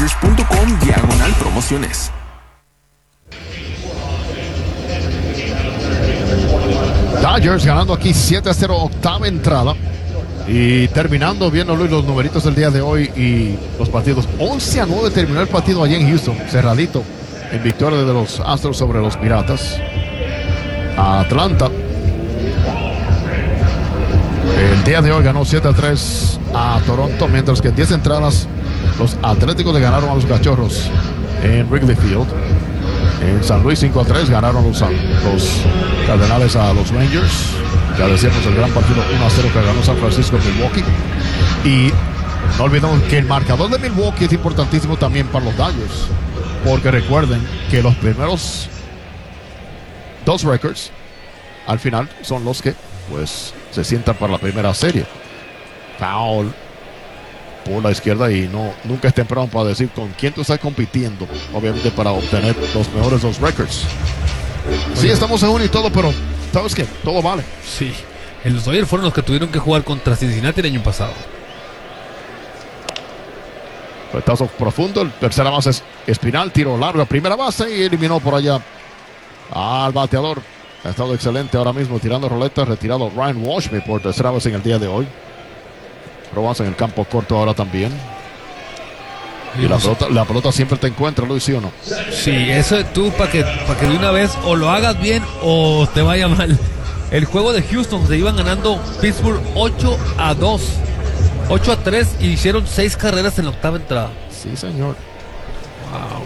Dodgers.com/promociones. Dodgers ganando aquí 7-0, octava entrada. Y terminando viendo Luis los numeritos del día de hoy y los partidos. 11-9 terminó el partido allí en Houston, cerradito, en victoria de los Astros sobre los Piratas. Atlanta el día de hoy ganó 7-3 a Toronto, mientras que en 10 entradas los Atléticos le ganaron a los Cachorros en Wrigley Field. En San Luis 5-3 ganaron los Cardenales a los Rangers. Ya decíamos el gran partido 1-0 que ganó San Francisco en Milwaukee. Y no olvidemos que el marcador de Milwaukee es importantísimo también para los Dodgers, porque recuerden que los primeros dos records al final son los que pues se sientan para la primera serie. Foul por la izquierda y nunca es temprano para decir con quién tú estás compitiendo, obviamente para obtener los mejores dos records. Sí, estamos en uno y todo, pero ¿sabes qué? Todo vale. Sí, los Dodgers fueron los que tuvieron que jugar contra Cincinnati el año pasado. Petazo profundo, el tercera base es Espinal, tiro largo a primera base y eliminó por allá al bateador. Ha estado excelente ahora mismo tirando roletas, retirado Ryan Washby por tercera vez en el día de hoy. Probas en el campo corto ahora también. Y la pelota siempre te encuentra, Luis, ¿sí o no? Sí, eso tú para que de una vez o lo hagas bien o te vaya mal. El juego de Houston se iban ganando Pittsburgh 8-2, 8-3 y hicieron 6 carreras en la octava entrada. Sí, señor. Wow.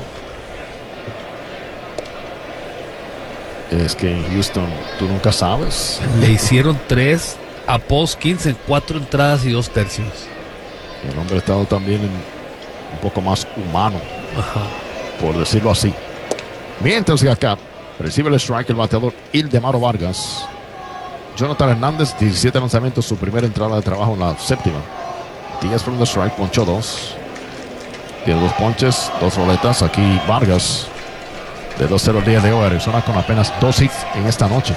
Es que en Houston tú nunca sabes. Le hicieron 3 a Paul Skeens en 4 entradas y 2 tercios. El hombre ha estado también un poco más humano, por decirlo así. Mientras que acá recibe el strike el bateador Ildemaro Vargas. Jonathan Hernández, 17 lanzamientos, su primera entrada de trabajo en la séptima. 10 from the strike, ponchó 2. Tiene 2 ponches, 2 roletas. Aquí Vargas de 2-0 el día de hoy. Arizona con apenas 2 hits en esta noche.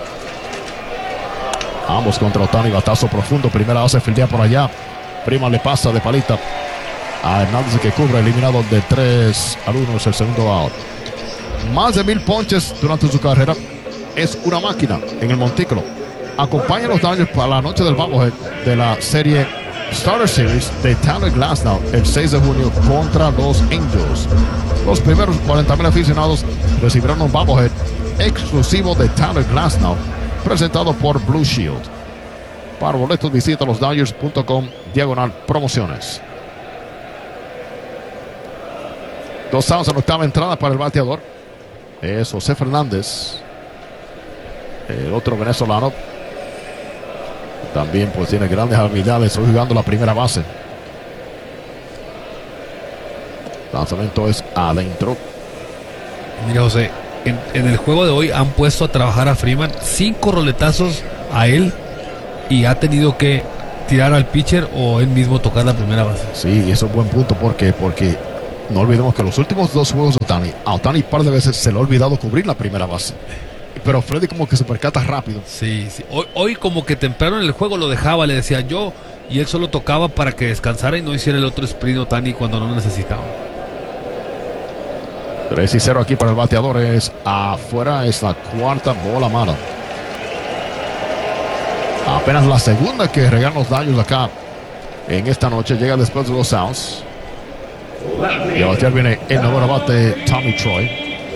Ambos contra Ohtani, batazo profundo. Primera base, fildea por allá. Prima le pasa de palita a Hernández, que cubre, eliminado de 3-1. Es el segundo out. Más de 1000 ponches durante su carrera. Es una máquina en el montículo. Acompaña a los Dodgers para la noche del bobblehead de la serie Starter Series de Tyler Glasnow el 6 de junio contra los Angels. Los primeros 40,000 aficionados recibirán un bobblehead exclusivo de Tyler Glasnow, presentado por Blue Shield. Para boletos visita losdodgers.com/promociones. 2 outs en octava entrada para el bateador. Es José Fernández, el otro venezolano. También pues tiene grandes habilidades, hoy jugando la primera base. Lanzamiento es adentro. Mira, José, en el juego de hoy han puesto a trabajar a Freeman, 5 roletazos a él, y ha tenido que tirar al pitcher o él mismo tocar la primera base. Sí, eso es un buen punto. Porque no olvidemos que los últimos 2 juegos de Ohtani un par de veces se le ha olvidado cubrir la primera base. Pero Freddy como que se percata rápido. Sí. Hoy como que temprano en el juego lo dejaba, le decía yo, y él solo tocaba para que descansara y no hiciera el otro sprint Ohtani cuando no necesitaba. 3-0 aquí para el bateador. Es afuera, es la cuarta bola mala. Apenas la segunda que regalan los Dodgers acá en esta noche. Llega después de 2 outs. Y a batear viene el noveno bate, Tommy Troy.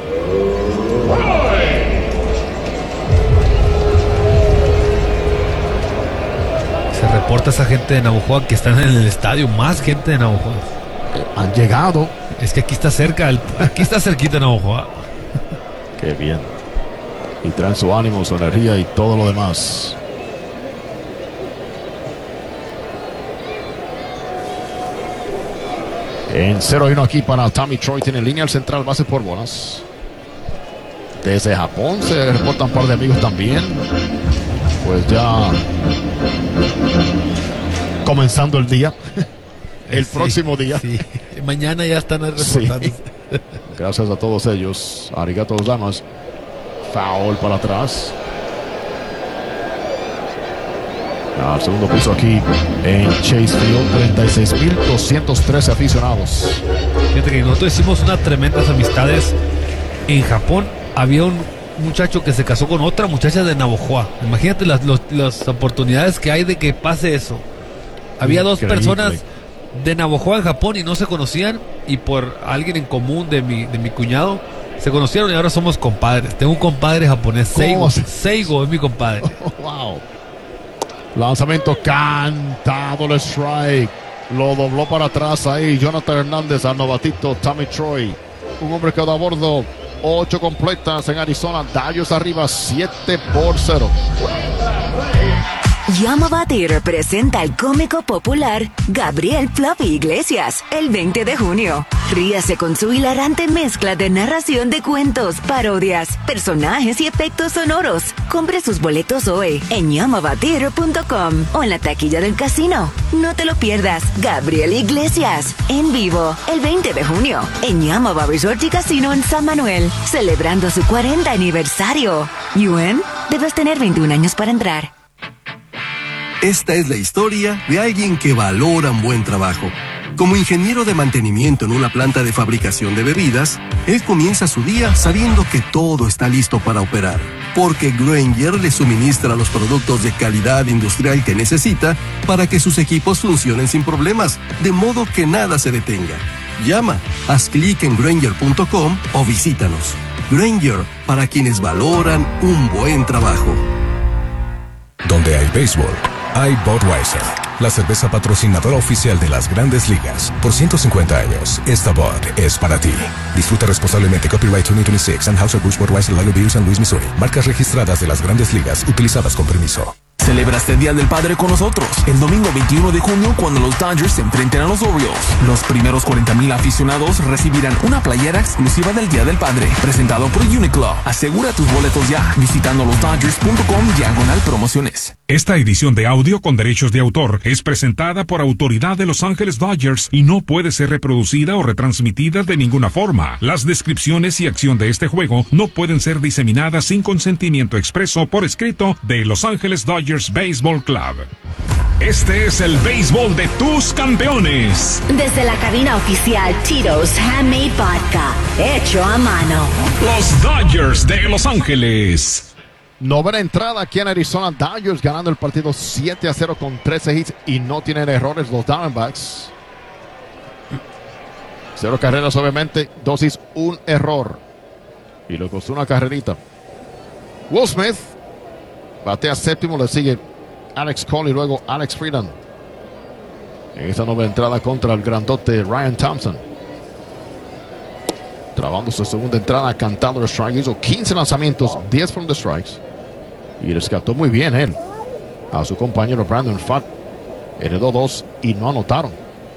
Se reporta esa gente de Navojoa que están en el estadio, más gente de Navojoa. Han llegado. Es que aquí está cerca, aquí está cerquita de Navojoa. Qué bien. Y traen su ánimo, su energía y todo lo demás. En 0-1 aquí para Tommy Troy. Tiene línea al central, base por bolas. Desde Japón se reportan un par de amigos también. Pues ya comenzando el día. El próximo día. Sí. Mañana ya están reportando. Sí. Gracias a todos ellos. Arigato gozaimasu. Foul para atrás. Al segundo piso aquí en Chase Field. 36,213 aficionados. Fíjate Fíjate que nosotros hicimos unas tremendas amistades en Japón. Había un muchacho que se casó con otra muchacha de Navojoa. Imagínate las oportunidades que hay de que pase eso. Había dos personas de Navojoa en Japón y no se conocían, y por alguien en común de mi cuñado se conocieron y ahora somos compadres. Tengo un compadre japonés, Seigo es mi compadre. Wow. Lanzamiento cantado, el strike. Lo dobló para atrás ahí Jonathan Hernández al novatito Tommy Troy. Un hombre quedó a bordo. 8 completas en Arizona. Dodgers arriba 7-0. Llama a Batir presenta al cómico popular Gabriel Fluffy Iglesias el 20 de junio. Ríase con su hilarante mezcla de narración de cuentos, parodias, personajes y efectos sonoros. Compre sus boletos hoy en llamabatir.com o en la taquilla del casino. No te lo pierdas. Gabriel Iglesias en vivo el 20 de junio en Llama Resort y Casino en San Manuel, celebrando su 40 aniversario. ¿Yuen? Debes tener 21 años para entrar. Esta es la historia de alguien que valora un buen trabajo. Como ingeniero de mantenimiento en una planta de fabricación de bebidas, él comienza su día sabiendo que todo está listo para operar, porque Grainger le suministra los productos de calidad industrial que necesita para que sus equipos funcionen sin problemas, de modo que nada se detenga. Llama, haz clic en Grainger.com o visítanos. Grainger, para quienes valoran un buen trabajo. Donde hay béisbol, hay Budweiser, la cerveza patrocinadora oficial de las Grandes Ligas. Por 150 años, esta Bud es para ti. Disfruta responsablemente. Copyright 2026, Anheuser-Busch Budweiser, Lager Beer, San Luis, Missouri. Marcas registradas de las Grandes Ligas, utilizadas con permiso. Celebra este Día del Padre con nosotros el domingo 21 de junio cuando los Dodgers se enfrenten a los Orioles. Los primeros 40,000 aficionados recibirán una playera exclusiva del Día del Padre, presentado por Uniqlo. Asegura tus boletos ya visitando losdodgers.com/promociones. Esta edición de audio con derechos de autor es presentada por autoridad de Los Ángeles Dodgers y no puede ser reproducida o retransmitida de ninguna forma. Las descripciones y acción de este juego no pueden ser diseminadas sin consentimiento expreso por escrito de Los Ángeles Dodgers Baseball Club. Este es el béisbol de tus campeones. Desde la cabina oficial Tito's Handmade Vodka, hecho a mano. Los Dodgers de Los Ángeles. Novena entrada aquí en Arizona. Dodgers ganando el partido 7-0 con 13 hits y no tienen errores los Diamondbacks. 0 carreras obviamente, 2 hits, 1 error. Y le costó una carrerita. Will Smith batea séptimo, le sigue Alex Cole y luego Alex Freeland. En esta novena entrada contra el grandote Ryan Thompson. Trabando su segunda entrada, cantando el strike. Hizo 15 lanzamientos, 10 from the strikes. Y rescató muy bien él a su compañero Brandon Pfaadt. Heredó 2 y no anotaron.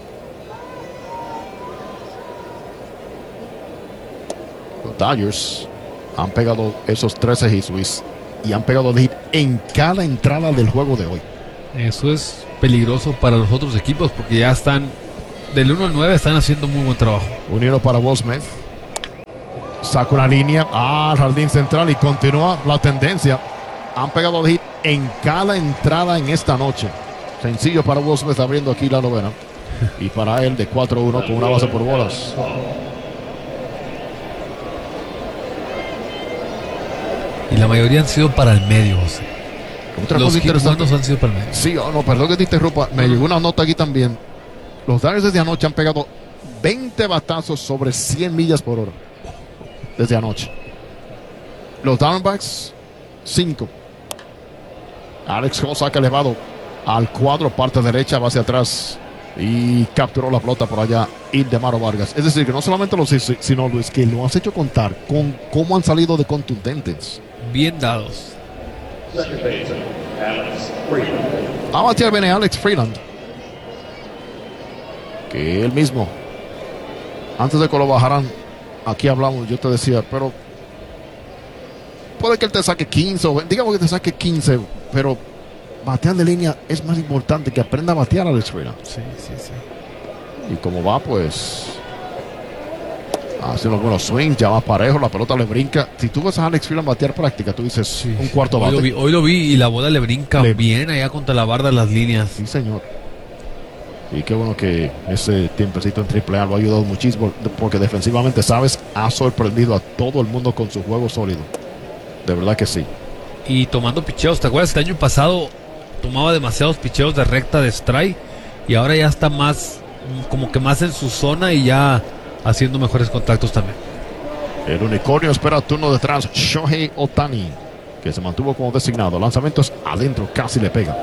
Los Dodgers han pegado esos 13 hits, Luis, y han pegado el hit en cada entrada del juego de hoy. Eso es peligroso para los otros equipos porque ya están del 1 al 9, están haciendo muy buen trabajo. Unido para Will Smith. Saca una línea al jardín central y continúa la tendencia. Han pegado el hit en cada entrada en esta noche. Sencillo para Will Smith abriendo aquí la novena. Y para él de 4-1 con una base por bolas. Y la mayoría han sido para el medio, José. Otra Los cosa interesante. han sido para el medio. Sí, no, perdón que te interrumpa. Me llegó una nota aquí también. Los Dodgers desde anoche han pegado 20 batazos sobre 100 millas por hora. Desde anoche. Los Diamondbacks, 5. Alex Cole saca elevado al cuadro, parte derecha, va hacia atrás y capturó la pelota por allá Ildemaro Vargas. Es decir, que no solamente los hizo, sino Luis, que lo has hecho contar con cómo han salido de contundentes. Bien dados. A batear viene Alex Freeland, que él mismo, antes de que lo bajaran, aquí hablamos, yo te decía, pero puede que él te saque 15, digamos que te saque 15, pero batear de línea es más importante, que aprenda a batear a Alex Freeland. Sí. Y como va, pues hace unos buenos swings, ya va parejo, la pelota le brinca. Si tú ves a Alex Freeland batear práctica, tú dices un cuarto bate. Hoy lo vi y la bola le brinca bien allá contra la barda de las líneas. Sí, señor. Y qué bueno que ese tiempecito en AAA lo ha ayudado muchísimo, porque defensivamente, sabes, ha sorprendido a todo el mundo con su juego sólido. De verdad que sí. Y tomando picheos, ¿te acuerdas? El año pasado tomaba demasiados picheos de recta de strike y ahora ya está más, como que más en su zona y ya haciendo mejores contactos también. El unicornio espera turno detrás. Shohei Ohtani, que se mantuvo como designado. Lanzamientos adentro, casi le pega.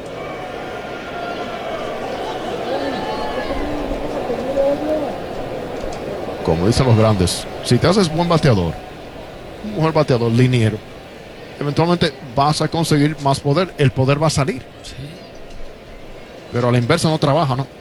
Como dicen los grandes, si te haces buen bateador, un buen bateador liniero, eventualmente vas a conseguir más poder. El poder va a salir. Sí. Pero a la inversa no trabaja, ¿no?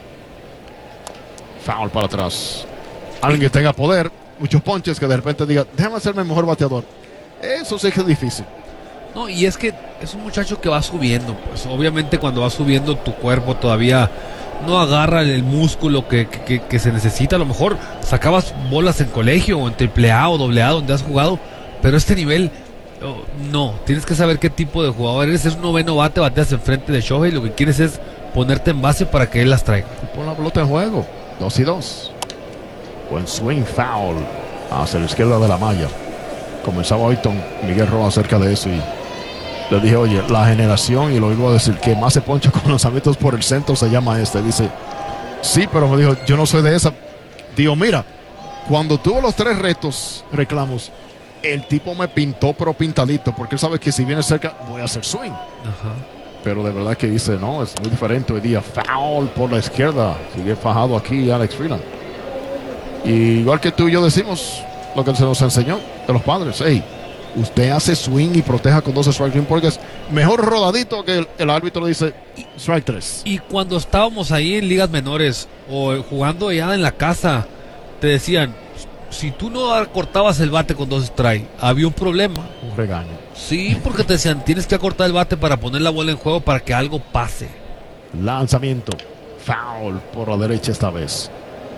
Foul para atrás. Alguien que tenga poder, muchos ponches, que de repente diga, déjame hacerme el mejor bateador. Eso sí que es difícil. No, y es que es un muchacho que va subiendo, pues obviamente cuando va subiendo tu cuerpo todavía no agarra el músculo que se necesita. A lo mejor sacabas bolas en colegio o en AAA o AA donde has jugado, pero este nivel, no, tienes que saber qué tipo de jugador eres. Es un noveno bate, bateas enfrente de Shohei, lo que quieres es ponerte en base para que él las traiga. Pon la pelota en juego, 2-2. Buen swing, foul hacia la izquierda de la malla. Comenzaba hoy con Miguel Roa acerca de eso y le dije, oye, la generación, y lo iba a decir, que más se poncha con lanzamientos por el centro se llama este. Dice, sí, pero me dijo, yo no soy de esa. Digo, mira, cuando tuvo los 3 retos, reclamos, el tipo me pintó, pero pintadito, porque él sabe que si viene cerca voy a hacer swing. Ajá. Pero de verdad que dice, no, es muy diferente hoy día. Foul por la izquierda. Sigue fajado aquí Alex Freeland. Y igual que tú y yo decimos lo que se nos enseñó de los padres. Hey, usted hace swing y proteja con 12 strike, porque es mejor rodadito que el árbitro dice strike 3. Y cuando estábamos ahí en ligas menores o jugando ya en la casa, te decían, si tú no cortabas el bate con 2 strike, había un problema. Un regaño. Sí, porque te decían, tienes que acortar el bate para poner la bola en juego para que algo pase. Lanzamiento. Foul por la derecha esta vez.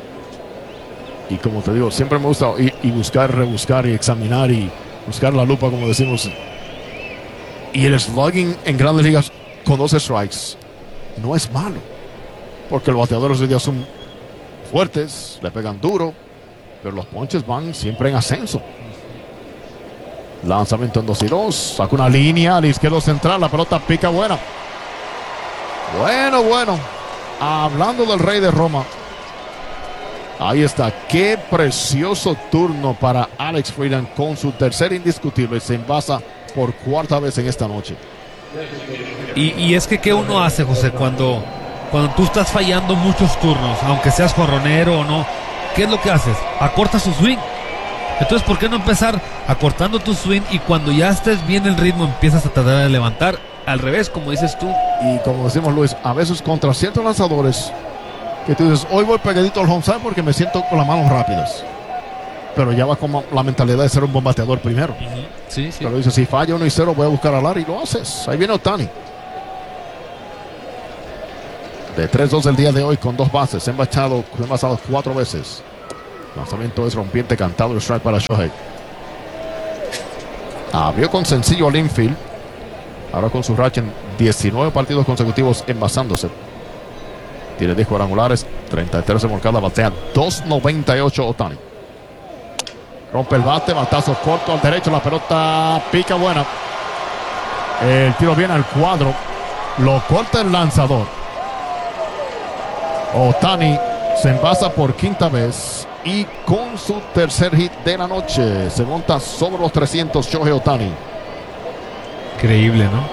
Y como te digo, siempre me gusta y buscar, rebuscar y examinar y buscar la lupa, como decimos. Y el slugging en grandes ligas con 12 strikes no es malo, porque los bateadores hoy día son fuertes, le pegan duro, pero los ponches van siempre en ascenso. Lanzamiento en 2-2, saca una línea al izquierdo central, la pelota pica buena. Bueno, hablando del Rey de Roma, ahí está, qué precioso turno para Alex Freeland con su tercer indiscutible. Se envasa por 4ª vez en esta noche. Y es que ¿qué uno hace, José, cuando tú estás fallando muchos turnos, aunque seas jorronero o no? ¿Qué es lo que haces? Acortas su swing. Entonces, ¿por qué no empezar acortando tu swing y cuando ya estés bien el ritmo empiezas a tratar de levantar? Al revés, como dices tú. Y como decimos, Luis, a veces contra ciertos lanzadores que tú dices, hoy voy pegadito al home side porque me siento con las manos rápidas, pero ya va con la mentalidad de ser un buen bateador primero. Sí. Pero dices, si falla 1-0 voy a buscar a Larry, y lo haces. Ahí viene Ohtani. De 3-2 el día de hoy con 2 bases. Se han envasado 4 veces. Lanzamiento es rompiente, cantado el strike para Shohei. Abrió con sencillo al infield. Ahora con su racha en 19 partidos consecutivos envasándose. Tiene 10 cuadrangulares, 33 remolcadas, batea 2.98 Ohtani. Rompe el bate, batazo corto al derecho, la pelota pica buena. El tiro viene al cuadro, lo corta el lanzador. Ohtani se envasa por 5ª vez y con su tercer hit de la noche se monta sobre los 300 Shohei Ohtani. Increíble, ¿no?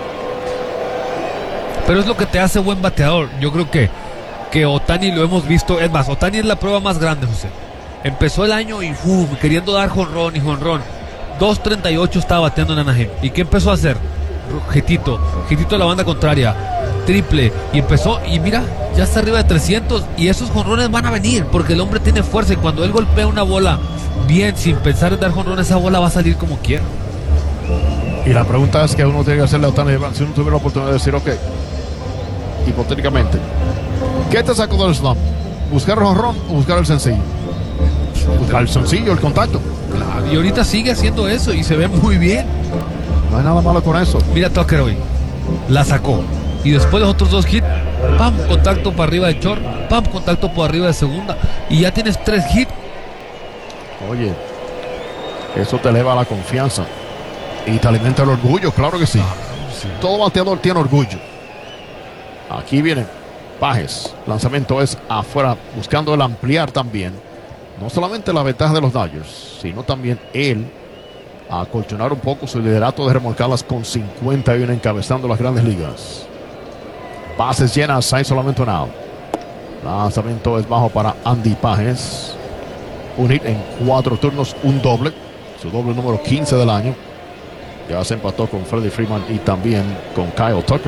Pero es lo que te hace buen bateador. Yo creo que Ohtani lo hemos visto. Es más, Ohtani es la prueba más grande, José. Empezó el año y queriendo dar jonrón y jonrón. 2.38 estaba bateando en Anaheim. ¿Y qué empezó a hacer? Hitito a la banda contraria, triple, y empezó, y mira, ya está arriba de 300, y esos jonrones van a venir, porque el hombre tiene fuerza, y cuando él golpea una bola bien, sin pensar en dar jonrón, esa bola va a salir como quiera. Y la pregunta es que uno tiene que hacerle a Ohtani, si uno tuviera la oportunidad de decir, ok, hipotéticamente, ¿qué te sacó del slump? ¿Buscar el jonrón o buscar el sencillo? Buscar el sencillo, el contacto. Claro, y ahorita sigue haciendo eso, y se ve muy bien. No hay nada malo con eso. Mira Tucker hoy, la sacó, y después los otros 2 hits, pam, contacto para arriba de short, pam, contacto por arriba de segunda, y ya tienes 3 hits. Oye, eso te eleva la confianza y te alimenta el orgullo, claro que sí. Todo bateador tiene orgullo. Aquí viene Pages. Lanzamiento es afuera, buscando el ampliar también. No solamente la ventaja de los Dodgers, sino también él a acolchonar un poco su liderato de remolcarlas con 51 encabezando las grandes ligas. Bases llenas, hay solamente un out. Lanzamiento es bajo para Andy Pages. Un hit en 4 turnos, un doble. Su doble número 15 del año. Ya se empató con Freddie Freeman y también con Kyle Tucker.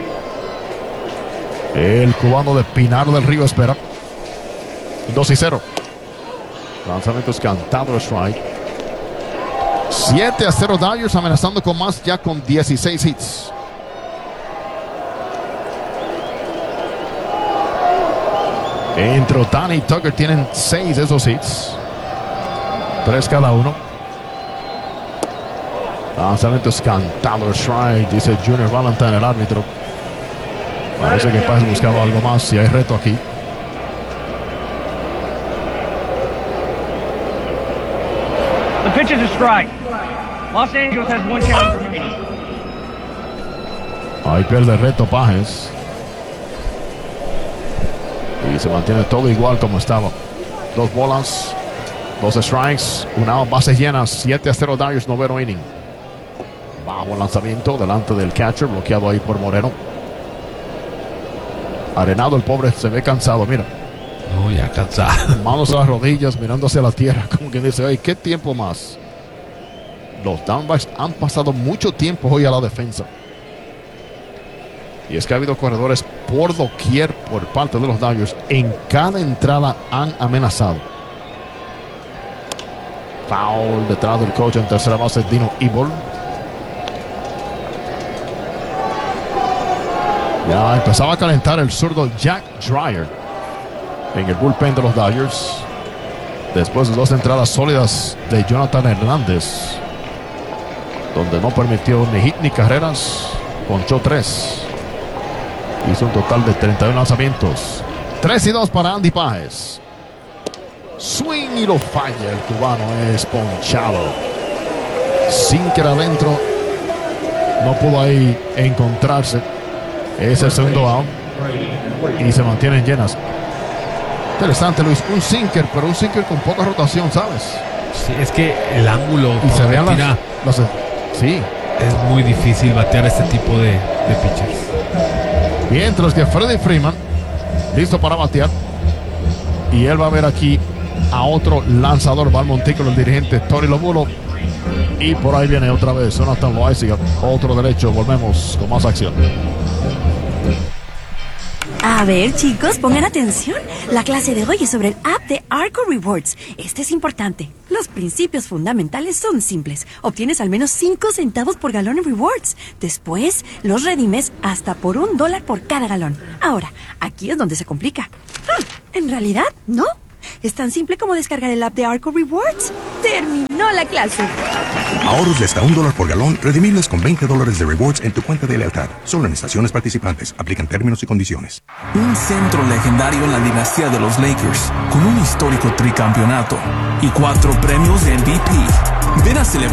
El cubano de Pinar del Río espera. 2-0. Lanzamiento es cantado, strike. 7-0 Dodgers, amenazando con más, ya con 16 hits. Entre Ohtani y Tucker tienen 6 de esos hits. 3 cada uno. Lanzamiento es cantado, strike, dice Junior Valentine, el árbitro. Parece que Páez buscaba algo más. Si hay reto aquí. The pitch is a strike. Los Angeles has 1 challenge remaining. Ahí pierde el reto Páez. Y se mantiene todo igual como estaba. 2 bolas, 2 strikes, una bases llenas. 7-0 Dodgers, noveno inning. Bajo el lanzamiento delante del catcher, bloqueado ahí por Moreno. Arenado el pobre, se ve cansado, mira. No, ya cansado. Manos a las rodillas, mirando hacia la tierra, como que dice, ay, ¿qué tiempo más? Los Diamondbacks han pasado mucho tiempo hoy a la defensa. Y es que ha habido corredores por doquier por parte de los Dodgers. En cada entrada han amenazado. Foul detrás del coach en tercera base, Dino Evil. Ya empezaba a calentar el zurdo Jack Dreyer en el bullpen de los Dodgers. Después de 2 entradas sólidas de Jonathan Hernández, donde no permitió ni hit ni carreras, ponchó 3. Hizo un total de 31 lanzamientos. 3-2 para Andy Páez. Swing y lo falla. El cubano es ponchado. Sinker adentro. No pudo ahí encontrarse. Es el segundo out. Y se mantienen llenas. Interesante, Luis. Un sinker, pero un sinker con poca rotación, ¿sabes? Sí, es que el ángulo. Y se vean las sí. Es muy difícil batear este tipo de pitchers. Mientras que Freddie Freeman listo para batear. Y él va a ver aquí a otro lanzador. Va al montículo el dirigente Tony Lobulo. Y por ahí viene otra vez Jonathan Loaiziga. Otro derecho. Volvemos con más acción. A ver, chicos, pongan atención. La clase de hoy es sobre el app de Arco Rewards. Este es importante. Los principios fundamentales son simples. Obtienes al menos 5 centavos por galón en rewards. Después, los redimes hasta por $1 por cada galón. Ahora, aquí es donde se complica. En realidad, no. Es tan simple como descargar el app de Arco Rewards. ¡Terminó la clase! Ahorros de hasta $1 por galón, redimibles con $20 de rewards en tu cuenta de lealtad. Solo en estaciones participantes. Aplican términos y condiciones. Un centro legendario en la dinastía de los Lakers, con un histórico tricampeonato y 4 premios de MVP. Ven a celebrar